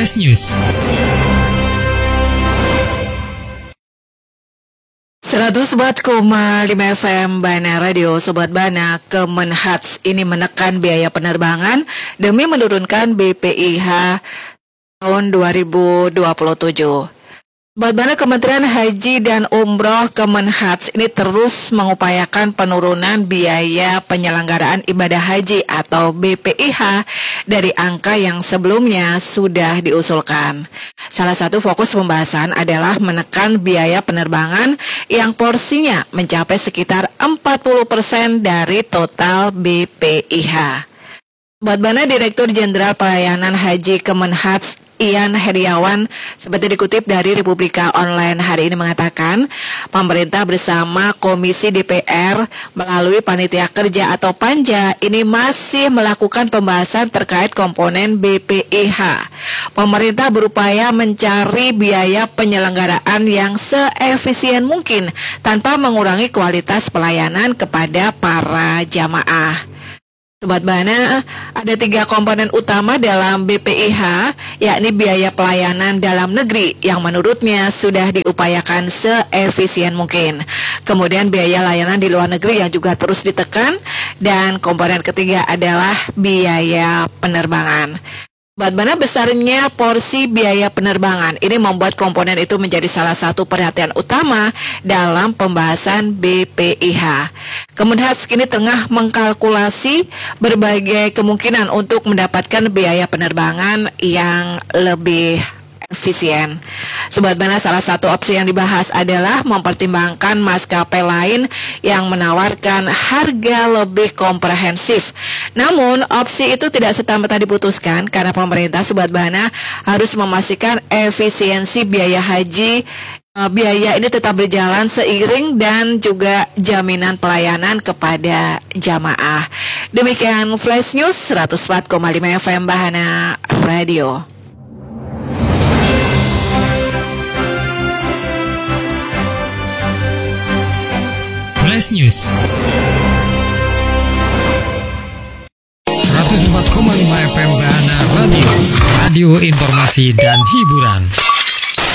Flash News. 104,5 FM Bana Radio. Sobat Bana, Kemenhats ini menekan biaya penerbangan demi menurunkan BPIH tahun 2027. Sobat Bana, Kementerian Haji dan Umroh Kemenhats ini terus mengupayakan penurunan biaya penyelenggaraan ibadah haji atau BPIH dari angka yang sebelumnya sudah diusulkan. Salah satu fokus pembahasan adalah menekan biaya penerbangan yang porsinya mencapai sekitar 40% dari total BPIH. Sobat Bana, Direktur Jenderal Pelayanan Haji Kemenhats Ian Heriawan seperti dikutip dari Republika Online hari ini mengatakan pemerintah bersama Komisi DPR melalui Panitia Kerja atau Panja ini masih melakukan pembahasan terkait komponen BPIH. Pemerintah berupaya mencari biaya penyelenggaraan yang seefisien mungkin tanpa mengurangi kualitas pelayanan kepada para jamaah. Sobat Bana, ada 3 komponen utama dalam BPIH, yakni biaya pelayanan dalam negeri yang menurutnya sudah diupayakan seefisien mungkin. Kemudian biaya layanan di luar negeri yang juga terus ditekan, dan komponen ketiga adalah biaya penerbangan. Sobat Bana, besarnya porsi biaya penerbangan ini membuat komponen itu menjadi salah satu perhatian utama dalam pembahasan BPIH. Kemenhats kini tengah mengkalkulasi berbagai kemungkinan untuk mendapatkan biaya penerbangan yang lebih efisien. Sobat Bana, salah satu opsi yang dibahas adalah mempertimbangkan maskapai lain yang menawarkan harga lebih komprehensif. Namun, opsi itu tidak serta-merta diputuskan karena pemerintah, Sobat Bana, harus memastikan efisiensi biaya haji. Biaya ini tetap berjalan seiring dan juga jaminan pelayanan kepada jamaah. Demikian Flash News 104,5 FM Bahana Radio. Flash News 104,5 FM Bahana Radio. Radio informasi dan hiburan.